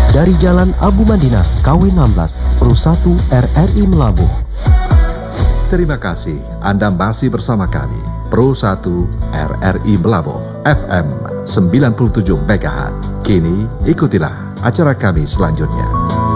dari Jalan Abu Madinah, KW 16, Pro 1 RRI Melabuh. Terima kasih Anda masih bersama kami, Pro 1 RRI Melabuh, FM 97 MHz. Kini ikutilah acara kami selanjutnya.